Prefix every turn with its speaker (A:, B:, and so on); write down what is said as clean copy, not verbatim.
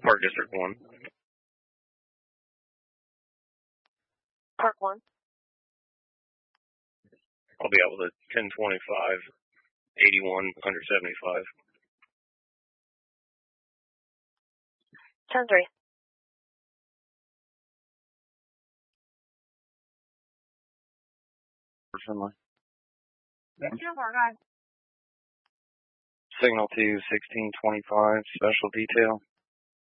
A: Park District 1.
B: Park 1.
A: I'll be able to 1025, 81, 175.
B: 10-3.
A: Finley.
B: Guys.
A: Signal to 1625, special detail.